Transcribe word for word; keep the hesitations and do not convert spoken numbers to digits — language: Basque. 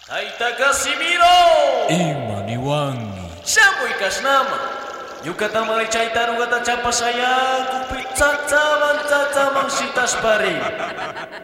Tayta Casimiro! Ima niwangi. Siamo ikasnama. Yukatamari chayta rugata chapasaya kupit tsatsama tsatsama sitas pare.